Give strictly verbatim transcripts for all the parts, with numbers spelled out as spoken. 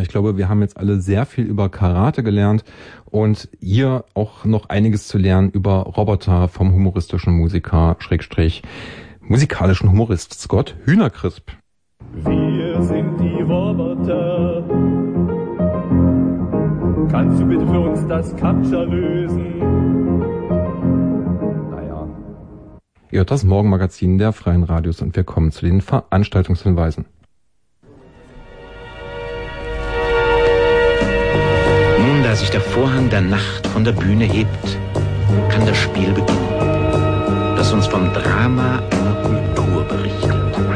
ich glaube, wir haben jetzt alle sehr viel über Karate gelernt und ihr auch noch einiges zu lernen über Roboter vom humoristischen Musiker, Schrägstrich, musikalischen Humorist Scott Hühnercrisp. Wir sind die Roboter. Kannst du bitte für uns das Captcha lösen? Naja. Ihr hört das Morgenmagazin der Freien Radios und wir kommen zu den Veranstaltungshinweisen. Nun, da sich der Vorhang der Nacht von der Bühne hebt, kann das Spiel beginnen, das uns vom Drama einer Kultur berichtet.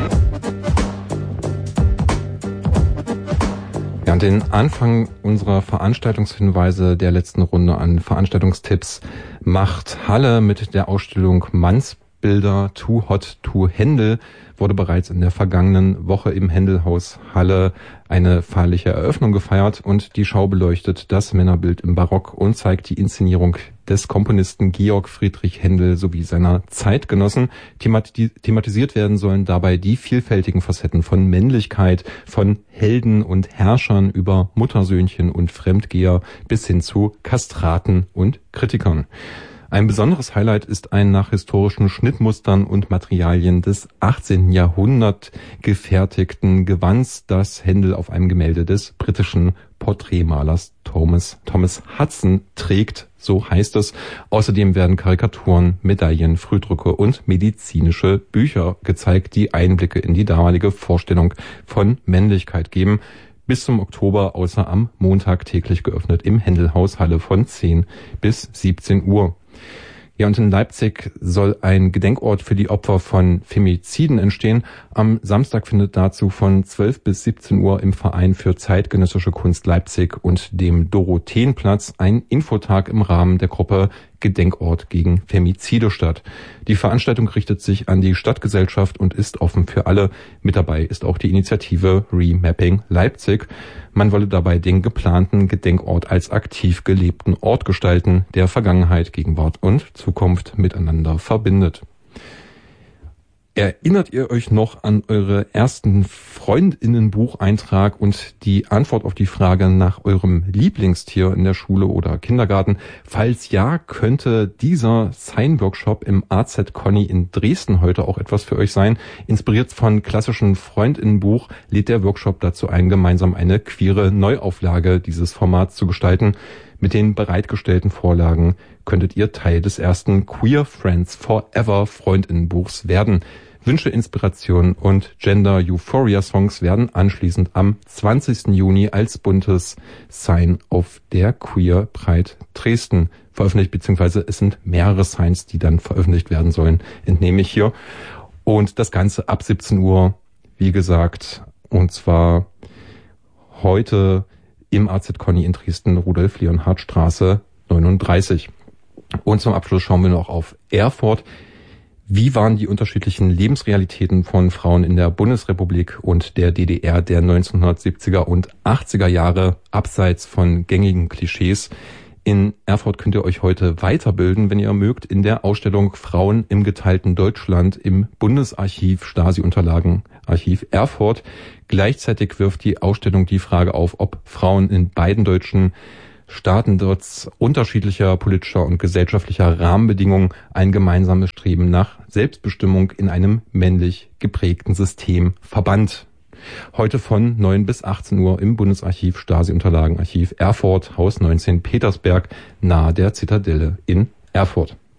Ja, und den Anfang unserer Veranstaltungshinweise der letzten Runde an Veranstaltungstipps macht Halle mit der Ausstellung Mannsbilder Too Hot to Handle. Wurde bereits in der vergangenen Woche im Händelhaus Halle eine feierliche Eröffnung gefeiert und die Schau beleuchtet das Männerbild im Barock und zeigt die Inszenierung des Komponisten Georg Friedrich Händel sowie seiner Zeitgenossen. Thematisiert werden sollen dabei die vielfältigen Facetten von Männlichkeit, von Helden und Herrschern über Muttersöhnchen und Fremdgeher bis hin zu Kastraten und Kritikern. Ein besonderes Highlight ist ein nach historischen Schnittmustern und Materialien des achtzehnten Jahrhunderts gefertigten Gewands, das Händel auf einem Gemälde des britischen Porträtmalers Thomas, Thomas Hudson trägt, so heißt es. Außerdem werden Karikaturen, Medaillen, Frühdrucke und medizinische Bücher gezeigt, die Einblicke in die damalige Vorstellung von Männlichkeit geben. Bis zum Oktober, außer am Montag täglich geöffnet im Händelhaus Halle von zehn bis siebzehn Uhr. Ja, und in Leipzig soll ein Gedenkort für die Opfer von Femiziden entstehen. Am Samstag findet dazu von zwölf bis siebzehn Uhr im Verein für zeitgenössische Kunst Leipzig und dem Dorotheenplatz ein Infotag im Rahmen der Gruppe Gedenkort gegen Femizide statt. Die Veranstaltung richtet sich an die Stadtgesellschaft und ist offen für alle. Mit dabei ist auch die Initiative Remapping Leipzig. Man wolle dabei den geplanten Gedenkort als aktiv gelebten Ort gestalten, der Vergangenheit, Gegenwart und Zukunft miteinander verbindet. Erinnert ihr euch noch an eure ersten Freundinnenbucheintrag und die Antwort auf die Frage nach eurem Lieblingstier in der Schule oder Kindergarten? Falls ja, könnte dieser Sign-Workshop im A Z Conny in Dresden heute auch etwas für euch sein. Inspiriert von klassischen Freundinnenbuch lädt der Workshop dazu ein, gemeinsam eine queere Neuauflage dieses Formats zu gestalten. Mit den bereitgestellten Vorlagen könntet ihr Teil des ersten Queer Friends Forever Freundinnenbuchs werden. Wünsche, Inspirationen und Gender Euphoria Songs werden anschließend am zwanzigsten Juni als buntes Sign auf der Queer Pride Dresden veröffentlicht, beziehungsweise es sind mehrere Signs, die dann veröffentlicht werden sollen, entnehme ich hier. Und das Ganze ab siebzehn Uhr, wie gesagt, und zwar heute im A Z Conny in Dresden, Rudolf-Leonhard-Straße neununddreißig. Und zum Abschluss schauen wir noch auf Erfurt. Wie waren die unterschiedlichen Lebensrealitäten von Frauen in der Bundesrepublik und der D D R der neunzehnhundertsiebziger und achtziger Jahre abseits von gängigen Klischees? In Erfurt könnt ihr euch heute weiterbilden, wenn ihr mögt, in der Ausstellung Frauen im geteilten Deutschland im Bundesarchiv Stasi-Unterlagen Archiv Erfurt. Gleichzeitig wirft die Ausstellung die Frage auf, ob Frauen in beiden deutschen Staaten trotz unterschiedlicher politischer und gesellschaftlicher Rahmenbedingungen ein gemeinsames Streben nach Selbstbestimmung in einem männlich geprägten System verband. Heute von neun bis achtzehn Uhr im Bundesarchiv Stasi-Unterlagen Archiv Erfurt, Haus neunzehn Petersberg, nahe der Zitadelle in Erfurt.